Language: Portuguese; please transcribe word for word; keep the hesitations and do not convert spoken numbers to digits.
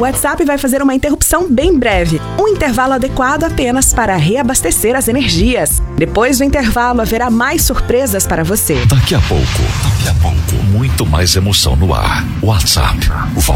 O WhatsApp vai fazer uma interrupção bem breve, um intervalo adequado apenas para reabastecer as energias. Depois do intervalo, haverá mais surpresas para você. Daqui a pouco, daqui a pouco, muito mais emoção no ar. WhatsApp.